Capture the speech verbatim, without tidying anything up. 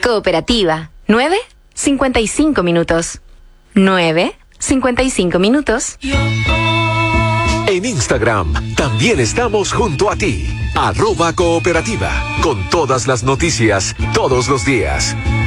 Cooperativa, nueve cincuenta y cinco minutos. nueve cincuenta y cinco minutos. En Instagram también estamos junto a ti. Arroba Cooperativa. Con todas las noticias, todos los días.